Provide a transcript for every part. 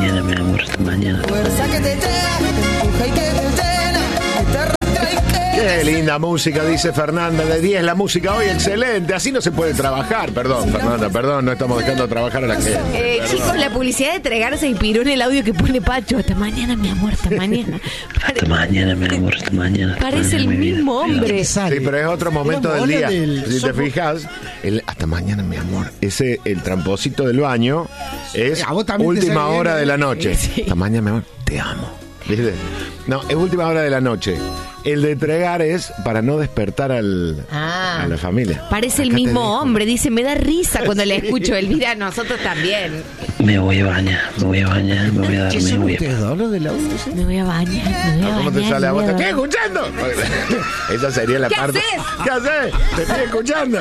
mañana, mi amor, hasta mañana. Fuerza que te llena, que te empuja y que te llena, que te arrastra y que... Qué linda música, dice Fernanda de 10. La música hoy excelente. Así no se puede trabajar. Perdón, Fernanda, perdón. No estamos dejando trabajar a la gente. Chicos, la publicidad de Tregar se inspiró en el audio que pone Pacho. Hasta mañana, mi amor, hasta mañana. Hasta mañana, mi amor, hasta mañana. Parece el mismo hombre. Sí, pero es otro momento del día. Si te fijas, hasta mañana, mi amor. El tramposito del baño es última hora de la noche. Sí. Hasta mañana, mi amor, te amo. ¿Viste? No, es última hora de la noche. El de entregar es para no despertar a la familia. Parece el mismo hombre. Dice, me da risa cuando le escucho. Elvira, nosotros también. Me voy a bañar, me voy a bañar, me voy a dar, me voy a... Me voy a bañar, ¿Cómo te sale a vos? ¿Te estoy escuchando? Esa sería la parte. ¿Qué haces? ¿Te estoy escuchando?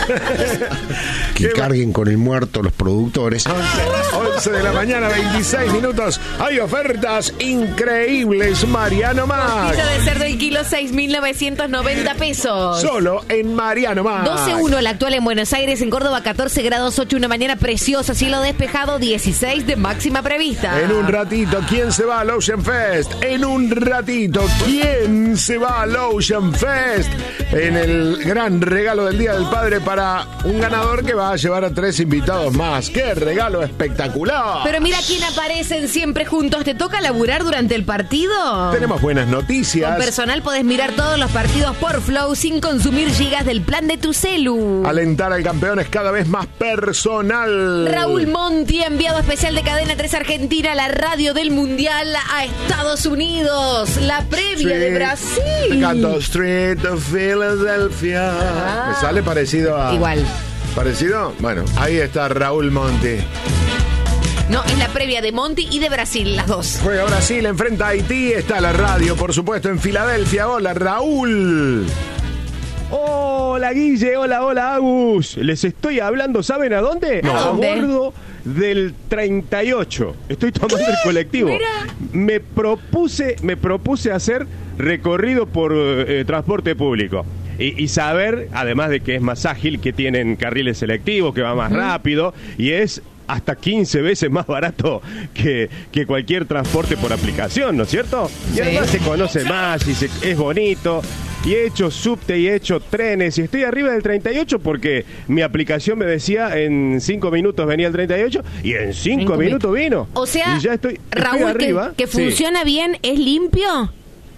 Que carguen con el muerto los productores. 11 de la mañana, 26 minutos. Hay ofertas increíbles, Mariano Max. Costilla de cerdo el kilo, 6.990 pesos. Solo en Mariano Max. 12.1 la actual en Buenos Aires, en Córdoba 14 grados 8, una mañana preciosa, cielo despejado, 16 de máxima prevista. En un ratito, ¿quién se va al Ocean Fest? En un ratito, ¿quién se va al Ocean Fest? En el gran regalo del Día del Padre para un ganador que va a llevar a 3 invitados más. ¡Qué regalo espectacular! Pero mira quién aparecen siempre juntos. ¿Te toca laburar durante el partido? Tenemos buenas noticias. Con personal podés mirar todos los partidos por Flow sin consumir gigas del plan de tu celu. Alentar al campeón es cada vez más personal. Raúl Monti, enviado especial de Cadena 3 Argentina, la radio del Mundial a Estados Unidos. La previa de Brasil. Me canto Street of Philadelphia. Me sale parecido a... Igual. ¿Parecido? Bueno, ahí está Raúl Monti. No, es la previa de Monti y de Brasil, las dos. Juega Brasil, enfrenta a Haití. Está la radio, por supuesto, en Filadelfia. Hola, Raúl. Hola, Guille. Hola, Agus. Les estoy hablando, ¿saben a dónde? ¿A dónde? A bordo del 38. Estoy tomando el colectivo. Mira. Me propuse hacer recorrido por transporte público. Y saber, además de que es más ágil, que tienen carriles selectivos, que va más rápido, y es hasta 15 veces más barato que cualquier transporte por aplicación, ¿no es cierto? Y además se conoce más y es bonito. Y he hecho subte y he hecho trenes y estoy arriba del 38 porque mi aplicación me decía en 5 minutos venía el 38 y en 5 minutos vino. O sea, y ya estoy Raúl, arriba. que funciona bien, ¿es limpio?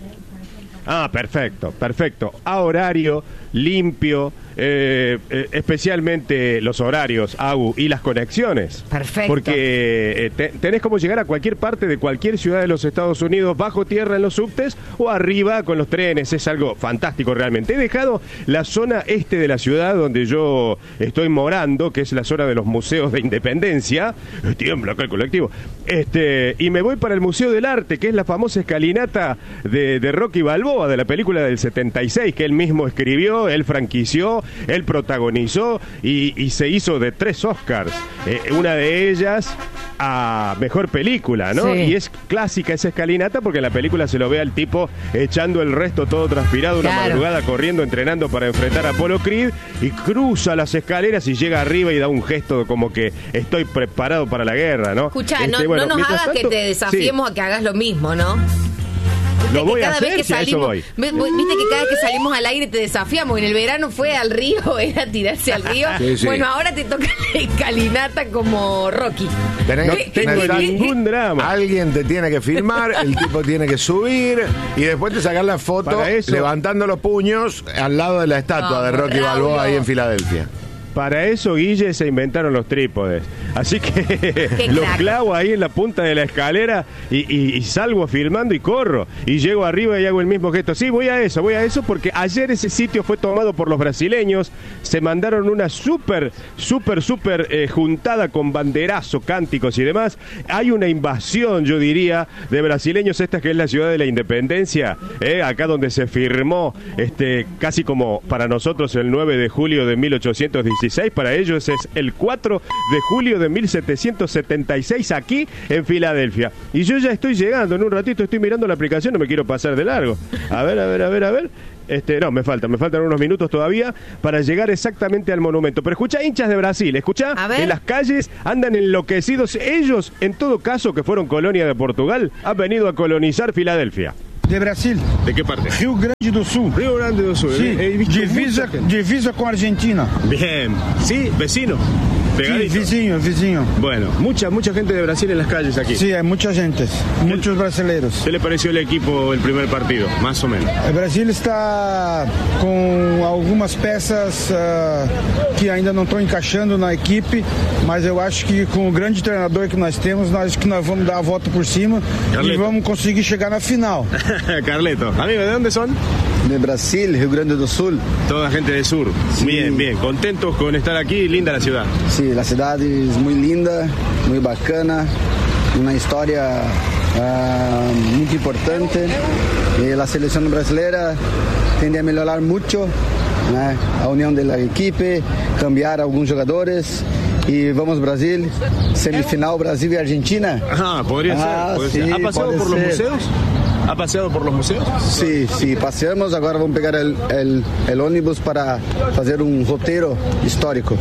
Perfecto. A horario, limpio, especialmente los horarios, Agu, y las conexiones. Perfecto. Porque tenés como llegar a cualquier parte de cualquier ciudad de los Estados Unidos bajo tierra en los subtes o arriba con los trenes. Es algo fantástico realmente. He dejado la zona este de la ciudad donde yo estoy morando, que es la zona de los museos de Independencia. Tiembla acá el colectivo. Y me voy para el Museo del Arte, que es la famosa escalinata de Rocky Balboa, de la película del 76, que él mismo escribió, él franquició, él protagonizó y se hizo de 3 Oscars. Una de ellas a Mejor Película, ¿no? Sí. Y es clásica esa escalinata porque en la película se lo ve al tipo echando el resto todo transpirado, una madrugada corriendo, entrenando para enfrentar a Apollo Creed, y cruza las escaleras y llega arriba y da un gesto como que estoy preparado para la guerra, ¿no? Escuchá, no nos hagas que te desafiemos a que hagas lo mismo, ¿no? Lo voy a hacer, si a eso voy. Viste que cada vez que salimos al aire te desafiamos. En el verano fue al río, era tirarse al río. Sí. Bueno, ahora te toca la escalinata como Rocky. No tengo ningún drama. Alguien te tiene que filmar, el tipo tiene que subir y después te sacar la foto levantando los puños al lado de la estatua de Rocky Balboa ahí en Filadelfia. Para eso, Guille, se inventaron los trípodes. Así que los clavo ahí en la punta de la escalera y salgo filmando y corro. Y llego arriba y hago el mismo gesto. Sí, voy a eso, porque ayer ese sitio fue tomado por los brasileños. Se mandaron una súper juntada con banderazo, cánticos y demás. Hay una invasión, yo diría, de brasileños. Esta que es la ciudad de la Independencia, acá donde se firmó, casi como para nosotros el 9 de julio de 1816. Para ellos es el 4 de julio de 1776 aquí en Filadelfia. Y yo ya estoy llegando, en un ratito estoy mirando la aplicación, no me quiero pasar de largo. A ver. No, me faltan unos minutos todavía para llegar exactamente al monumento. Pero escucha, hinchas de Brasil, escucha, en las calles andan enloquecidos. Ellos, en todo caso, que fueron colonia de Portugal, han venido a colonizar Filadelfia. De Brasil. ¿De qué parte? Rio Grande do Sul. Rio Grande do Sul. Sí, divisa con Argentina. Bien. Sí, vecino. Pegadito. Sí, vizinho. Bueno, mucha gente de Brasil en las calles aquí. Sí, hay mucha gente, muchos brasileños. ¿Qué le pareció el equipo el primer partido, más o menos? El Brasil está com algumas peças que ainda não estão encaixando na equipe, mas eu acho que com o grande treinador que nós temos, acho que nós vamos dar a volta por cima e vamos conseguir chegar na final. Carleto, amigo, ¿de dónde son? De Brasil, Rio Grande do Sul. Toda gente del sur. Sí. Bien. Contentos con estar aquí, linda la ciudad. Sí, la ciudad es muy linda, muy bacana, una historia muy importante. La selección brasileña tiende a mejorar mucho, ¿no? La unión de la equipe, cambiar algunos jugadores. Y vamos Brasil, semifinal Brasil y Argentina. Podría ser. Sí, ¿Ha pasado por los museos? ¿Ha paseado por los museos? Sí, paseamos. Ahora vamos a pegar el ómnibus para hacer un rotero histórico.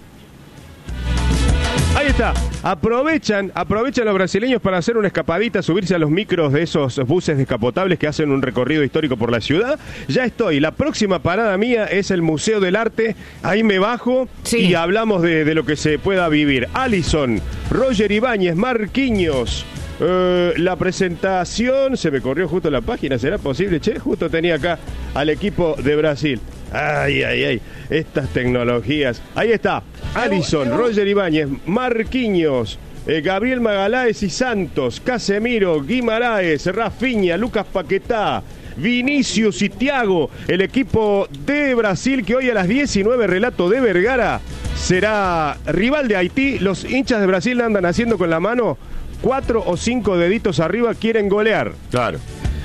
Ahí está. Aprovechan los brasileños para hacer una escapadita, subirse a los micros de esos buses descapotables que hacen un recorrido histórico por la ciudad. Ya estoy. La próxima parada mía es el Museo del Arte. Ahí me bajo y hablamos de lo que se pueda vivir. Alisson, Roger Ibáñez, Marquinhos. La presentación, se me corrió justo la página, ¿será posible? Che, justo tenía acá al equipo de Brasil. Ay, estas tecnologías. Ahí está, Alisson, Roger Ibáñez, Marquinhos, Gabriel Magalhães y Santos, Casemiro, Guimaraes, Rafinha, Lucas Paquetá, Vinicius y Thiago, el equipo de Brasil que hoy a las 19, relato de Vergara, será rival de Haití. Los hinchas de Brasil andan haciendo con la mano 4 o 5 deditos arriba, quieren golear. Claro,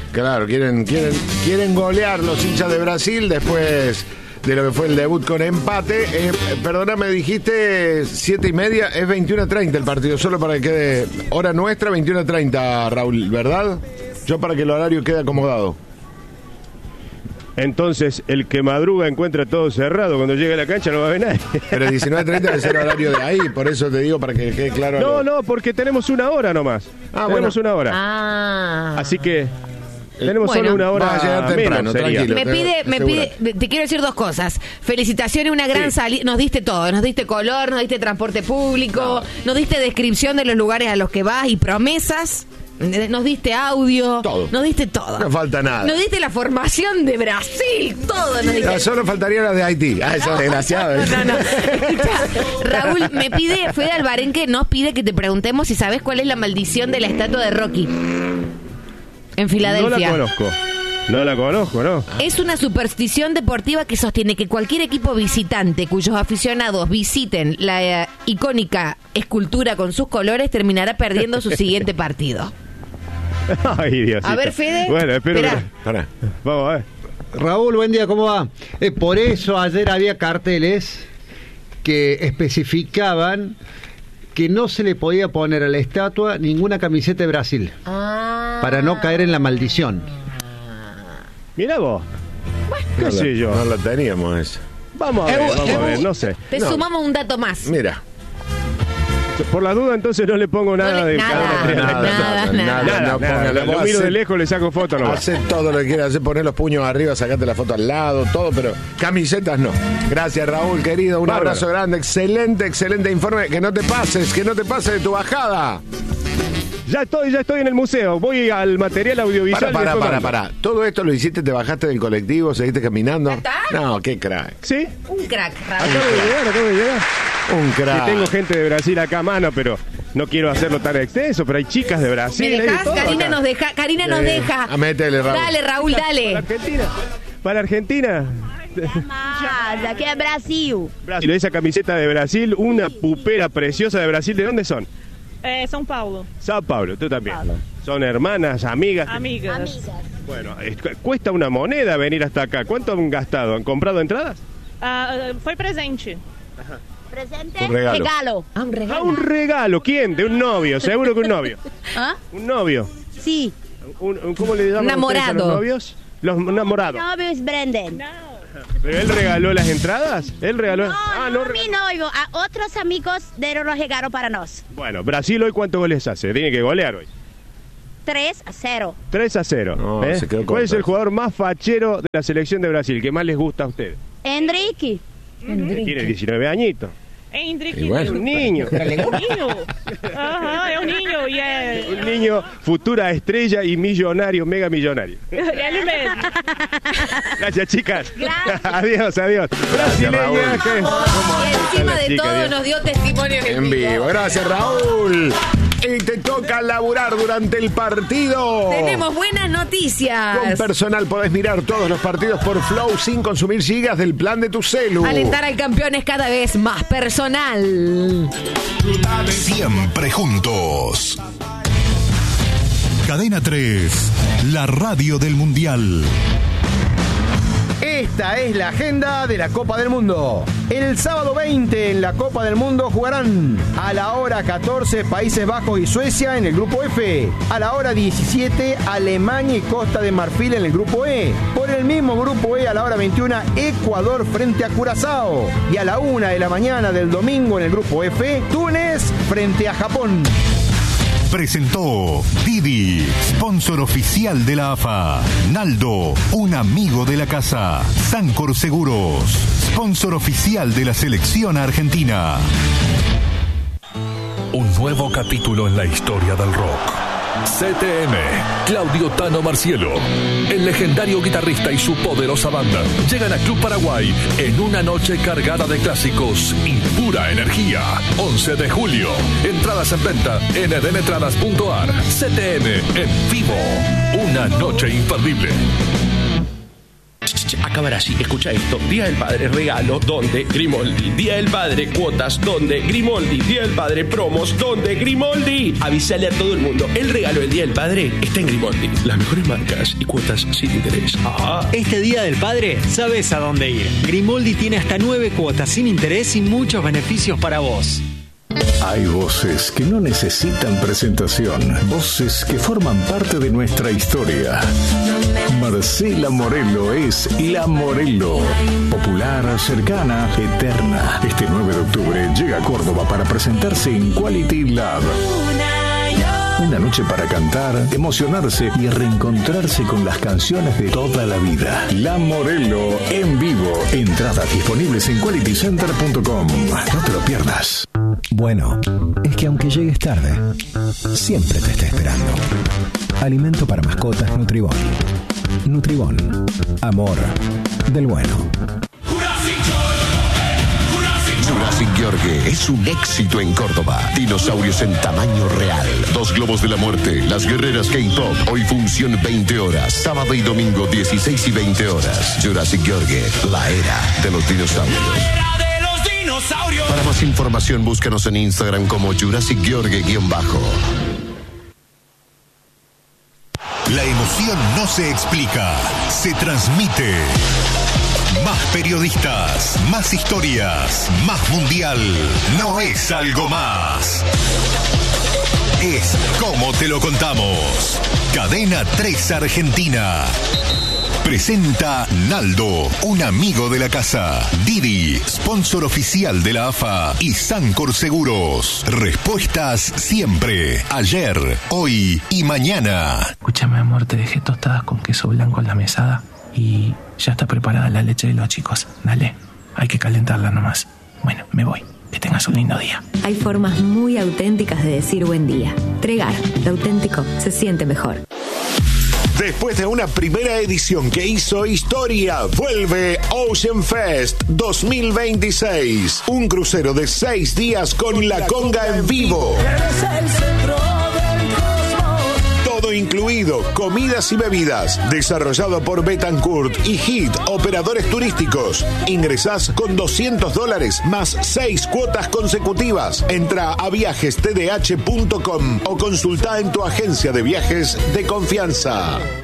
quieren golear los hinchas de Brasil después de lo que fue el debut con empate. Perdóname, dijiste 7:30, es 21:30 el partido, solo para que quede hora nuestra, 21:30, Raúl, ¿verdad? Yo para que el horario quede acomodado. Entonces, el que madruga encuentra todo cerrado. Cuando llegue a la cancha no va a ver nadie. Pero 19:30 debe ser horario de ahí, por eso te digo, para que quede claro. No, porque tenemos una hora nomás. Tenemos una hora. Así que tenemos solo una hora. Va a llegar temprano, tranquilo. Me pide, te quiero decir dos cosas. Felicitaciones, una gran salida. Nos diste todo, nos diste color, nos diste transporte público, nos diste descripción de los lugares a los que vas y promesas. Nos diste audio, nos diste todo. No falta nada. Nos diste la formación de Brasil, todo nos diste. Solo faltaría la de Haití. Eso es desgraciado. No. Raúl, me pide, Fede Albarenque nos pide que te preguntemos si sabes cuál es la maldición de la estatua de Rocky en Filadelfia. No la conozco, ¿no? Es una superstición deportiva que sostiene que cualquier equipo visitante cuyos aficionados visiten la icónica escultura con sus colores terminará perdiendo su siguiente partido. Ay, Dios. A ver, Fede. Bueno, espera. Vamos a ver. Raúl, buen día, ¿cómo va? Por eso ayer había carteles que especificaban que no se le podía poner a la estatua ninguna camiseta de Brasil para no caer en la maldición. Mirá vos. ¿Qué sé yo? No la teníamos esa. Vamos a ver, no sé. Te sumamos un dato más. Mira. Por la duda, entonces no le pongo nada de nada. Lo miro de lejos, le saco foto nomás. Hace todo lo que quieras hacer, poner los puños arriba, sacarte la foto al lado, todo, pero camisetas no. Gracias, Raúl, querido. Un abrazo grande. Excelente informe. Que no te pases de tu bajada. Ya estoy en el museo. Voy al material audiovisual. Para. Todo esto lo hiciste, te bajaste del colectivo, seguiste caminando. ¿Ya está? No, qué crack. ¿Sí? Un crack, Raúl. Acabo de llegar. Un crack. Sí, tengo gente de Brasil acá a mano, pero no quiero hacerlo tan extenso, pero hay chicas de Brasil. ¿Me dejás? Karina nos deja. Métele, Raúl. Dale, Raúl, dale. Para Argentina. Aquí es Brasil. Esa camiseta de Brasil, una pupera preciosa de Brasil. ¿De dónde son? São Paulo. Sao Paulo, tú también. Son hermanas, amigas. Amigas. Bueno, cuesta una moneda venir hasta acá. ¿Cuánto han gastado? ¿Han comprado entradas? Fue presente. Ajá. Presente, un regalo. Un regalo. ¿Quién? De un novio, seguro que un novio. ¿Ah? Un novio. Sí. ¿Cómo le llaman Enamorado. ustedes a los novios? Los enamorados. Mi novio es Brendan. ¿Pero él regaló las entradas? ¿Él regaló? No, mi novio. A otros amigos dieron los regalos para nos. Bueno, Brasil hoy ¿cuántos goles hace? Tiene que golear hoy. 3-0. 3-0. No, se quedó ¿Cuál es corto. el jugador más fachero de la selección de Brasil? ¿Que más les gusta a ustedes? Enrique. Tiene 19 añitos. Enrique. Y bueno. Es un niño. Ajá, es un niño. Y es... Un niño, futura estrella y millonario, mega millonario. Él mismo. Gracias, chicas. Gracias. Adiós. Brasileña. Raúl. que- Y encima de chica, todo Dios. nos dio testimonios En vivo. Gracias, Raúl. Y te toca laburar durante el partido. Tenemos buenas noticias. Con personal podés mirar todos los partidos por Flow sin consumir gigas del plan de tu celu. Alentar al campeón es cada vez más personal. Siempre juntos. Cadena 3, la radio del Mundial. Esta es la agenda de la Copa del Mundo. El sábado 20 en la Copa del Mundo jugarán a la hora 14 Países Bajos y Suecia en el grupo F. A la hora 17 Alemania y Costa de Marfil en el grupo E. Por el mismo grupo E a la hora 21 Ecuador frente a Curazao. Y a la 1 de la mañana del domingo en el grupo F Túnez frente a Japón. Presentó Didi, sponsor oficial de la AFA. Naldo, un amigo de la casa. Sancor Seguros, sponsor oficial de la selección argentina. Un nuevo capítulo en la historia del rock. CTM, Claudio Tano Marcielo, el legendario guitarrista y su poderosa banda llegan a Club Paraguay en una noche cargada de clásicos y pura energía. 11 de julio, entradas en venta en edenetradas.ar. CTM en vivo, una noche imperdible. Acabará así, escucha esto. Día del Padre, regalo, donde Grimoldi. Día del Padre, cuotas, donde Grimoldi. Día del Padre, promos, donde Grimoldi. Avísale a todo el mundo, el regalo del Día del Padre está en Grimoldi. Las mejores marcas y cuotas sin interés. Este Día del Padre, sabes a dónde ir. Grimoldi tiene hasta 9 cuotas sin interés y muchos beneficios para vos. Hay voces que no necesitan presentación, voces que forman parte de nuestra historia. Marcela Morelo es La Morelo, popular, cercana, eterna. Este 9 de octubre llega a Córdoba para presentarse en Quality Lab. Una noche para cantar, emocionarse y reencontrarse con las canciones de toda la vida. La Morelo en vivo. Entradas disponibles en qualitycenter.com. No te lo pierdas. Bueno, es que aunque llegues tarde, siempre te está esperando. Alimento para mascotas Nutribón. Nutribón. Amor del bueno. Jurassic Gheorghe es un éxito en Córdoba. Dinosaurios en tamaño real. 2 globos de la muerte. Las guerreras K-Pop. Hoy función 20 horas. Sábado y domingo 16 y 20 horas. Jurassic Gheorghe, la era de los dinosaurios. Para más información, búscanos en Instagram como Jurassic Gheorghe _. La emoción no se explica, se transmite. Más periodistas, más historias, más mundial. No es algo más. Es como te lo contamos. Cadena 3 Argentina. Presenta Naldo, un amigo de la casa. Didi, sponsor oficial de la AFA. Y Sancor Seguros. Respuestas siempre. Ayer, hoy y mañana. Escúchame, amor, te dejé tostadas con queso blanco en la mesada y ya está preparada la leche de los chicos. Dale, hay que calentarla nomás. Bueno, me voy. Que tengas un lindo día. Hay formas muy auténticas de decir buen día. Tregar, lo auténtico se siente mejor. Después de una primera edición que hizo historia, vuelve Ocean Fest 2026. Un crucero de 6 días con La Conga en vivo. Todo incluido, comidas y bebidas. Desarrollado por Betancourt y HIT, operadores turísticos. Ingresás con $200 más 6 cuotas consecutivas. Entra a viajestdh.com o consulta en tu agencia de viajes de confianza.